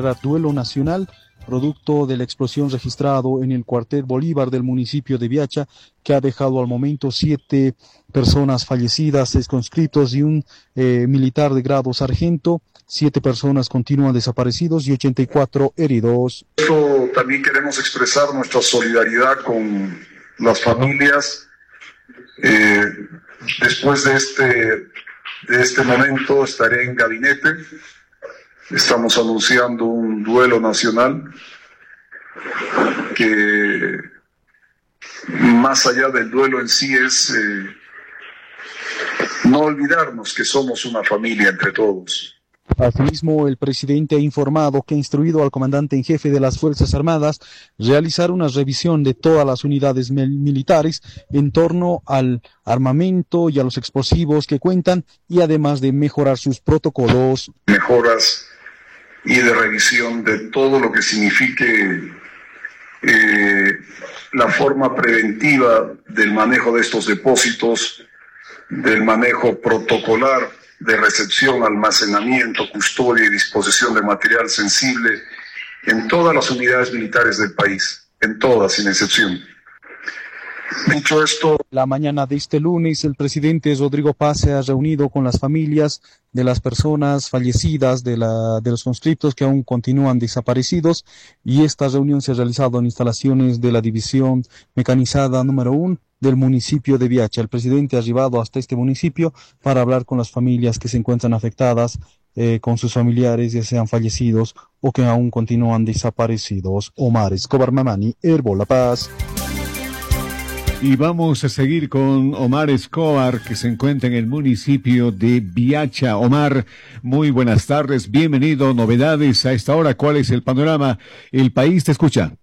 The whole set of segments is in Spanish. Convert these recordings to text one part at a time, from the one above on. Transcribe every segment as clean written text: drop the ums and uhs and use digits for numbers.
duelo nacional producto de la explosión registrado en el cuartel Bolívar del municipio de Viacha, que ha dejado al momento 7 personas fallecidas, 6 conscriptos y un militar de grado sargento. 7 personas continúan desaparecidos y 84 heridos. También queremos expresar nuestra solidaridad con las familias. Después de este momento estaré en gabinete. Estamos anunciando un duelo nacional que, más allá del duelo en sí, es no olvidarnos que somos una familia entre todos. Asimismo, el presidente ha informado que ha instruido al comandante en jefe de las Fuerzas Armadas realizar una revisión de todas las unidades militares en torno al armamento y a los explosivos que cuentan, y además de mejorar sus protocolos. Mejoras y de revisión de todo lo que signifique la forma preventiva del manejo de estos depósitos, del manejo protocolar de recepción, almacenamiento, custodia y disposición de material sensible en todas las unidades militares del país, en todas, sin excepción. Dicho esto, la mañana de este lunes, el presidente Rodrigo Paz se ha reunido con las familias de las personas fallecidas, de los conscriptos que aún continúan desaparecidos, y esta reunión se ha realizado en instalaciones de la División Mecanizada número 1 del municipio de Viacha. El presidente ha arribado hasta este municipio para hablar con las familias que se encuentran afectadas, con sus familiares, ya sean fallecidos o que aún continúan desaparecidos. Omar Escobar Mamani, Herbo La Paz. Y vamos a seguir con Omar Escobar, que se encuentra en el municipio de Viacha. Omar, muy buenas tardes, bienvenido. Novedades a esta hora, ¿cuál es el panorama? El país te escucha.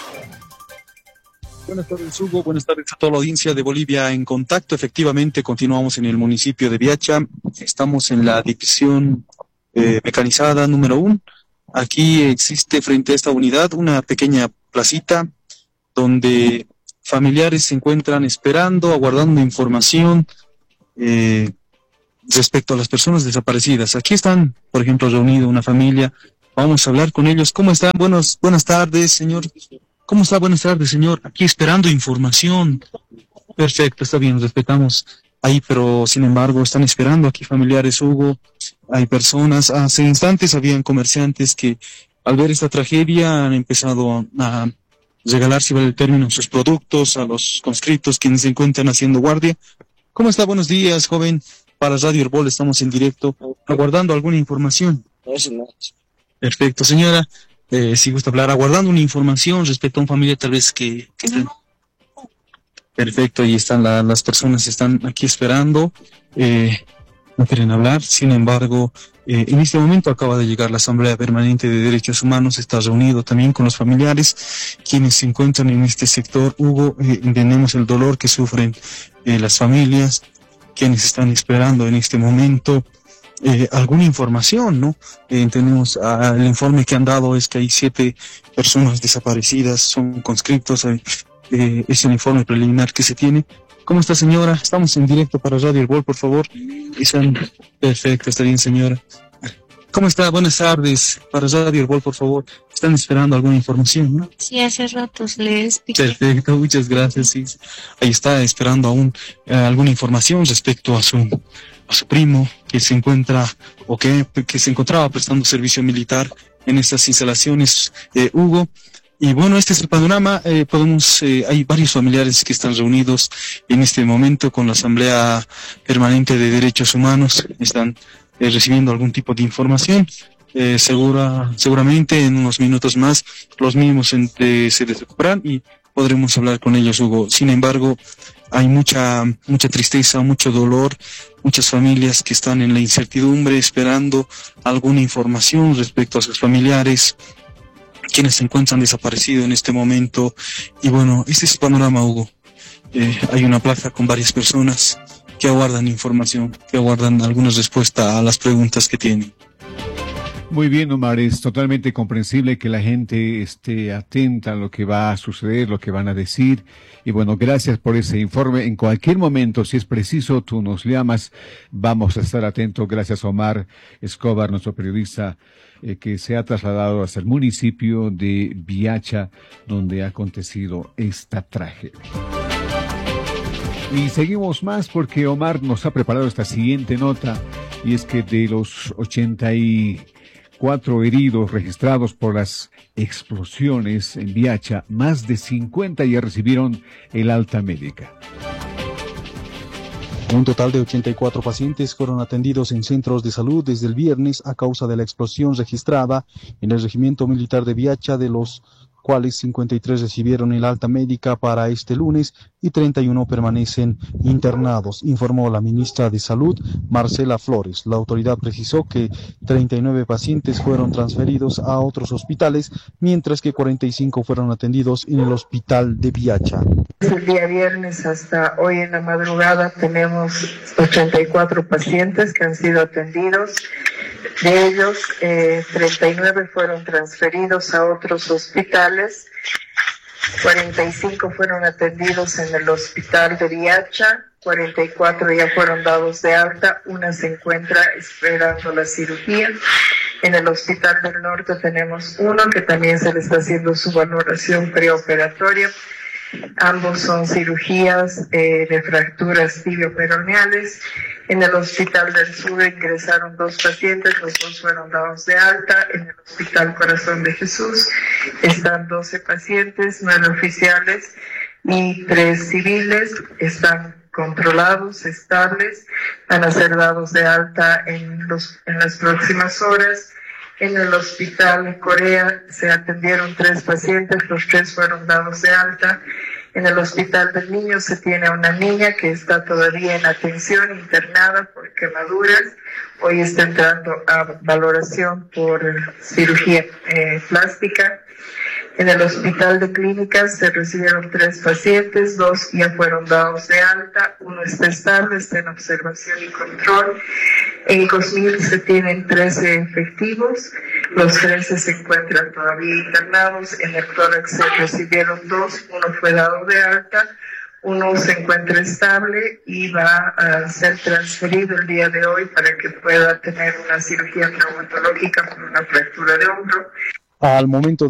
Buenas tardes, Hugo. Buenas tardes a toda la audiencia de Bolivia en Contacto. Efectivamente, continuamos en el municipio de Viacha. Estamos en la división mecanizada número 1. Aquí existe frente a esta unidad una pequeña placita donde familiares se encuentran esperando, aguardando información respecto a las personas desaparecidas. Aquí están, por ejemplo, reunida una familia. Vamos a hablar con ellos. ¿Cómo están? Buenas tardes, señor. ¿Cómo está? Buenas tardes, señor. Aquí esperando información. Perfecto, está bien, respetamos ahí, pero sin embargo están esperando aquí familiares, Hugo. Hay personas, hace instantes habían comerciantes que al ver esta tragedia han empezado a regalar, si vale el término, sus productos a los conscriptos quienes se encuentran haciendo guardia. ¿Cómo está? Buenos días, joven. Para Radio Herbol estamos en directo, aguardando alguna información. Perfecto, señora. Si gusta hablar, aguardando una información respecto a un familiar tal vez que Perfecto, ahí están las personas, están aquí esperando. No quieren hablar, sin embargo, en este momento acaba de llegar la Asamblea Permanente de Derechos Humanos, está reunido también con los familiares, quienes se encuentran en este sector. Hugo, entendemos el dolor que sufren las familias, quienes están esperando en este momento alguna información, ¿no? Entendemos, el informe que han dado es que hay 7 personas desaparecidas, son conscriptos, es el informe preliminar que se tiene. ¿Cómo está, señora? Estamos en directo para Radio Herbol, por favor. Perfecto, está bien, señora. ¿Cómo está? Buenas tardes. Para Radio Herbol, por favor. Están esperando alguna información, ¿no? Sí, hace ratos les piqué. Perfecto, muchas gracias. Sí. Ahí está esperando aún alguna información respecto a su primo que se encuentra o que se encontraba prestando servicio militar en estas instalaciones, Hugo. Y bueno, este es el panorama. Hay varios familiares que están reunidos en este momento con la Asamblea Permanente de Derechos Humanos. Están recibiendo algún tipo de información. Seguramente en unos minutos más los mismos se desocuparán y podremos hablar con ellos, Hugo. Sin embargo, hay mucha tristeza, mucho dolor, muchas familias que están en la incertidumbre esperando alguna información respecto a sus familiares, quienes se encuentran desaparecidos en este momento. Y bueno, este es el panorama, Hugo. Hay una plaza con varias personas que aguardan información, que aguardan alguna respuesta a las preguntas que tienen. Muy bien, Omar, es totalmente comprensible que la gente esté atenta a lo que va a suceder, lo que van a decir. Y bueno, gracias por ese informe. En cualquier momento, si es preciso, tú nos llamas. Vamos a estar atentos. Gracias, Omar Escobar, nuestro periodista, que se ha trasladado hasta el municipio de Viacha, donde ha acontecido esta tragedia. Y seguimos más porque Omar nos ha preparado esta siguiente nota, y es que de los 84 heridos registrados por las explosiones en Viacha, más de 50 ya recibieron el alta médica. Un total de 84 pacientes fueron atendidos en centros de salud desde el viernes a causa de la explosión registrada en el Regimiento Militar de Viacha, de los cuales 53 recibieron el alta médica para este lunes y 31 permanecen internados, informó la ministra de Salud, Marcela Flores. La autoridad precisó que 39 pacientes fueron transferidos a otros hospitales, mientras que 45 fueron atendidos en el hospital de Viacha. El día viernes hasta hoy en la madrugada tenemos 84 pacientes que han sido atendidos. De ellos, 39 fueron transferidos a otros hospitales, 45 fueron atendidos en el hospital de Viacha, 44 ya fueron dados de alta, una se encuentra esperando la cirugía. En el Hospital del Norte tenemos uno que también se le está haciendo su valoración preoperatoria. Ambos son cirugías de fracturas tibio-peroneales. En el Hospital del Sur ingresaron 2 pacientes, los 2 fueron dados de alta. En el Hospital Corazón de Jesús están 12 pacientes, 9 oficiales y 3 civiles. Están controlados, estables, van a ser dados de alta en las próximas horas. En el Hospital Corea se atendieron 3 pacientes, los 3 fueron dados de alta. En el Hospital del Niño se tiene a una niña que está todavía en atención, internada por quemaduras. Hoy está entrando a valoración por cirugía plástica. En el Hospital de Clínicas se recibieron 3 pacientes, 2 ya fueron dados de alta, 1 está estable, está en observación y control. En Cosmil se tienen 13 efectivos, los 13 se encuentran todavía internados. En el tórax se recibieron 2, 1 fue dado de alta, 1 se encuentra estable y va a ser transferido el día de hoy para que pueda tener una cirugía traumatológica por una fractura de hombro. Al momento